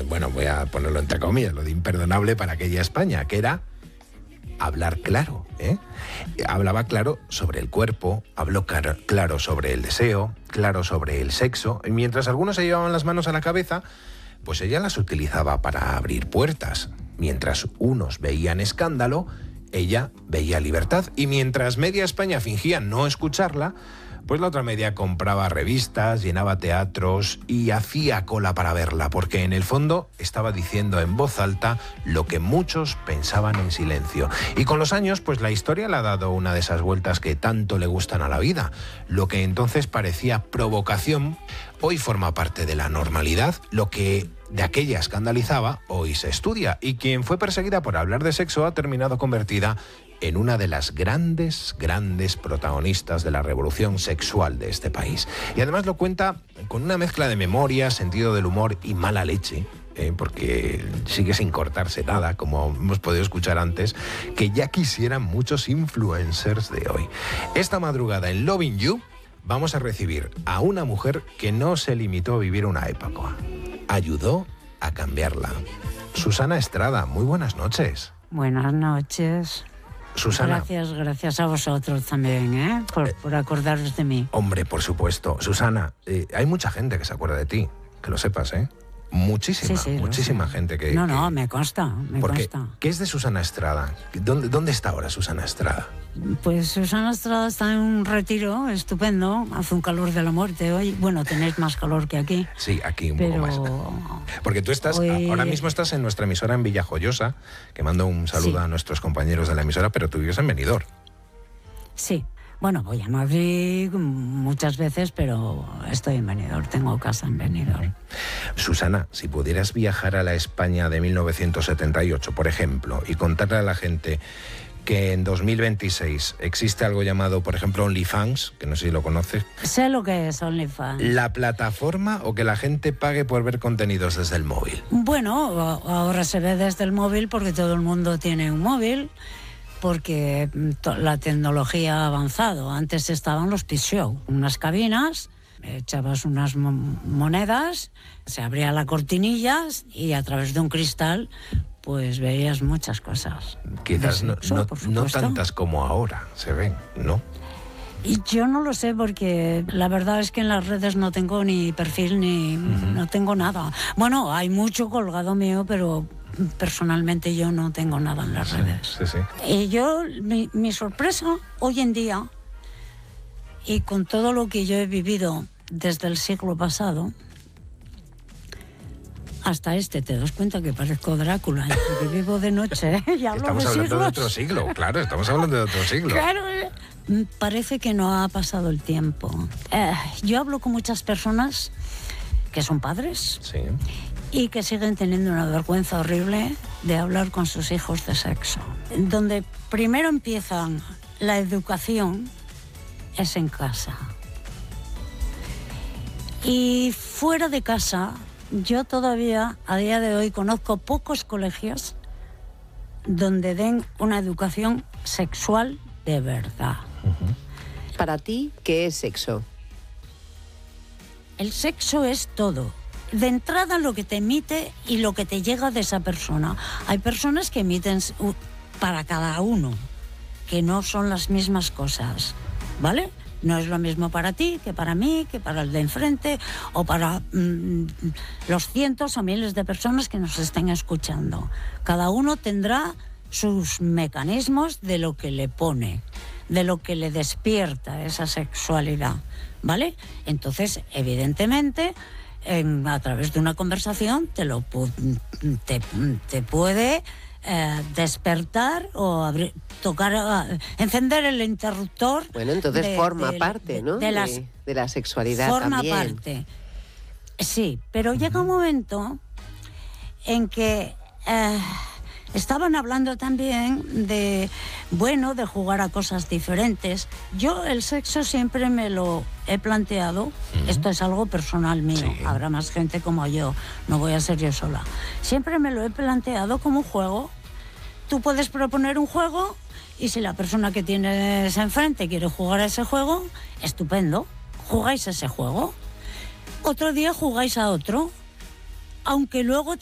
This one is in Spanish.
bueno, voy a ponerlo entre comillas, lo de imperdonable para aquella España, que era hablar claro, ¿eh? Hablaba claro sobre el cuerpo, habló claro sobre el deseo, claro sobre el sexo, y mientras algunos se llevaban las manos a la cabeza, pues ella las utilizaba para abrir puertas. Mientras unos veían escándalo, ella veía libertad, y mientras media España fingía no escucharla, pues la otra media compraba revistas, llenaba teatros y hacía cola para verla, porque en el fondo estaba diciendo en voz alta lo que muchos pensaban en silencio. Y con los años, pues la historia le ha dado una de esas vueltas que tanto le gustan a la vida. Lo que entonces parecía provocación, hoy forma parte de la normalidad. Lo que de aquella escandalizaba, hoy se estudia. Y quien fue perseguida por hablar de sexo ha terminado convertida en una de las grandes protagonistas de la revolución sexual de este país. Y además lo cuenta con una mezcla de memoria, sentido del humor y mala leche, porque sigue sin cortarse nada, como hemos podido escuchar antes, que ya quisieran muchos influencers de hoy. Esta madrugada en Loving You vamos a recibir a una mujer que no se limitó a vivir una época, ayudó a cambiarla. Susana Estrada, muy buenas noches. Buenas noches. Susana. Gracias a vosotros también, por acordaros de mí. Hombre, por supuesto. Susana, hay mucha gente que se acuerda de ti, que lo sepas, ¿eh? Muchísima gente que... No, me consta. ¿Qué es de Susana Estrada? ¿Dónde está ahora Susana Estrada? Pues Susana Estrada está en un retiro estupendo, hace un calor de la muerte hoy. Bueno, tenéis más calor que aquí. Sí, aquí un poco más. Porque tú estás, ahora mismo estás en nuestra emisora en Villajoyosa, que mando un saludo a nuestros compañeros de la emisora, pero tú vives en Benidorm. Sí. Bueno, voy a Madrid muchas veces, pero estoy en Benidorm, tengo casa en Benidorm. Susana, si pudieras viajar a la España de 1978, por ejemplo, y contarle a la gente que en 2026 existe algo llamado, por ejemplo, OnlyFans, que no sé si lo conoces. Sé lo que es OnlyFans. ¿La plataforma o que la gente pague por ver contenidos desde el móvil? Bueno, ahora se ve desde el móvil porque todo el mundo tiene un móvil, porque la tecnología ha avanzado. Antes estaban los P-Show, unas cabinas, echabas unas monedas, se abría la cortinilla y a través de un cristal pues veías muchas cosas. Quizás no tantas como ahora se ven, ¿no? Y yo no lo sé, porque la verdad es que en las redes no tengo ni perfil ni no tengo nada. Bueno, hay mucho colgado mío, pero personalmente yo no tengo nada en las redes. Sí. Y mi sorpresa hoy en día, y con todo lo que yo he vivido desde el siglo pasado hasta te das cuenta que parezco Drácula, porque vivo de noche y hablo estamos de hablando siglos. de otro siglo, claro, estamos hablando de otro siglo. Claro, parece que no ha pasado el tiempo. Yo hablo con muchas personas que son padres, sí, y que siguen teniendo una vergüenza horrible de hablar con sus hijos de sexo. Donde primero empiezan la educación es en casa. Y fuera de casa, yo todavía, a día de hoy, conozco pocos colegios donde den una educación sexual de verdad. Para ti, ¿qué es sexo? El sexo es todo. De entrada, lo que te emite y lo que te llega de esa persona. Hay personas que emiten para cada uno, que no son las mismas cosas, ¿vale? No es lo mismo para ti, que para mí, que para el de enfrente, o para los cientos o miles de personas que nos estén escuchando. Cada uno tendrá sus mecanismos de lo que le pone, de lo que le despierta esa sexualidad, ¿vale? Entonces, evidentemente, a través de una conversación te puede despertar o encender el interruptor. Bueno, entonces forma parte, ¿no? De la sexualidad forma también. Forma parte. Sí, pero llega un momento en que estaban hablando también de jugar a cosas diferentes. Yo el sexo siempre me lo he planteado, esto es algo personal mío, sí. Habrá más gente como yo, no voy a ser yo sola. Siempre me lo he planteado como un juego. Tú puedes proponer un juego y si la persona que tienes enfrente quiere jugar a ese juego, estupendo, jugáis ese juego. Otro día jugáis a otro, aunque luego